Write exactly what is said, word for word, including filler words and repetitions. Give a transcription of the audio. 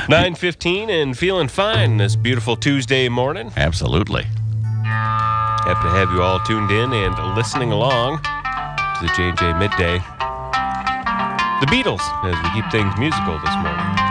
nine fifteen and feeling fine this beautiful Tuesday morning. Absolutely. Happy to have you all tuned in and listening along to the J and J Midday. The Beatles, as we keep things musical this morning.